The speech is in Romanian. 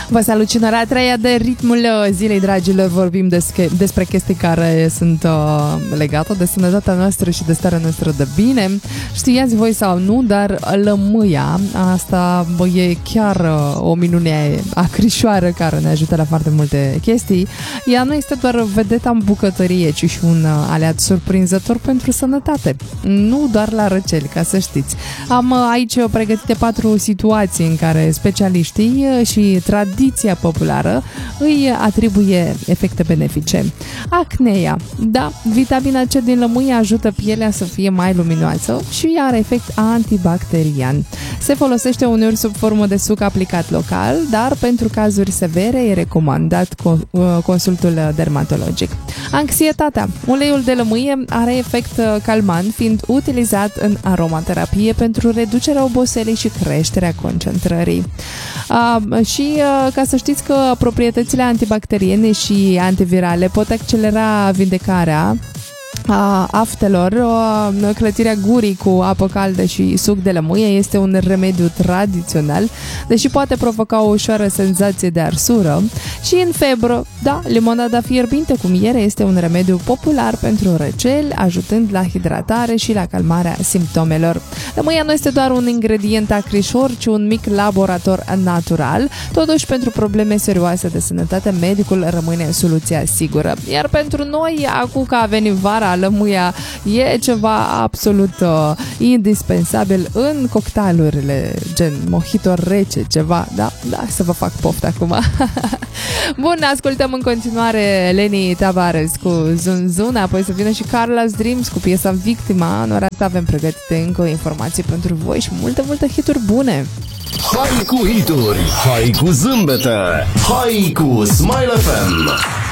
Vă salut și în ora a treia de ritmul zilei, dragilor. Vorbim despre chestii care sunt legate de sănătatea noastră și de starea noastră de bine. Știați voi sau nu, dar lămâia, asta e chiar o minune acrișoară care ne ajută la foarte multe chestii. Ea nu este doar vedeta în bucătărie, ci și un aliat surprinzător pentru sănătate. Nu doar la răceli, ca să știți. Am aici pregătite 4 situații în care specialiștii și tradiția populară îi atribuie efecte benefice. Acnea. Da, vitamina C din lămâie ajută pielea să fie mai luminoasă și are efect antibacterian. Se folosește uneori sub formă de suc aplicat local, dar pentru cazuri severe e recomandat consultul dermatologic. Anxietatea. Uleiul de lămâie are efect calmant, fiind utilizat în aromaterapie pentru reducerea oboselii și creșterea concentrării. Ca să știți că proprietățile antibacteriene și antivirale pot accelera vindecarea aftelor. Clătirea gurii cu apă caldă și suc de lămâie este un remediu tradițional, deși poate provoca o ușoară senzație de arsură. Și în febră, da, limonada fierbinte cu miere este un remediu popular pentru răceli, ajutând la hidratare și la calmarea simptomelor. Lămâia nu este doar un ingredient acrișor, ci un mic laborator natural. Totuși, pentru probleme serioase de sănătate, medicul rămâne soluția sigură. Iar pentru noi, acum că a venit vara, lămâia e ceva absolut indispensabil în cocktailurile gen mojito rece, ceva, da, să vă fac poftă acum. Bun, ascultăm în continuare Lenny Tavares cu Zun Zun, apoi să vină și Carla's Dreams cu piesa Victima. În ora asta avem pregătite încă informații pentru voi și multe hituri bune. Hai cu hituri, hai cu zâmbete, hai cu Smile FM.